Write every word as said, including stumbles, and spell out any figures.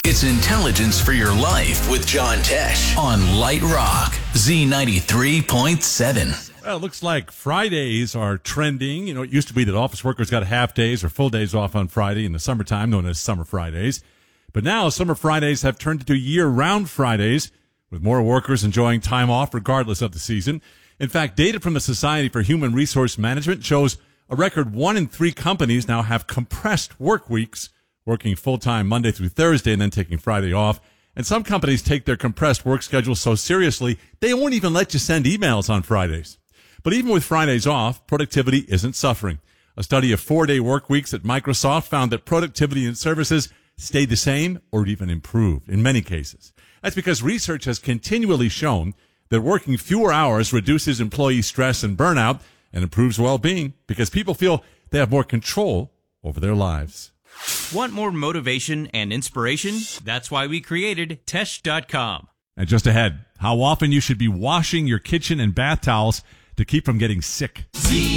It's intelligence for your life with John Tesh on Light Rock, Z ninety-three point seven. Well, it looks like Fridays are trending. You know, it used to be that office workers got half days or full days off on Friday in the summertime, known as Summer Fridays. But now Summer Fridays have turned into year-round Fridays, with more workers enjoying time off regardless of the season. In fact, data from the Society for Human Resource Management shows a record one in three companies now have compressed work weeks, working full-time Monday through Thursday and then taking Friday off. And some companies take their compressed work schedule so seriously, they won't even let you send emails on Fridays. But even with Fridays off, productivity isn't suffering. A study of four-day work weeks at Microsoft found that productivity in services stayed the same or even improved in many cases. That's because research has continually shown that working fewer hours reduces employee stress and burnout and improves well-being because people feel they have more control over their lives. Want more motivation and inspiration? That's why we created Tesh dot com. And just ahead, how often you should be washing your kitchen and bath towels to keep from getting sick. Z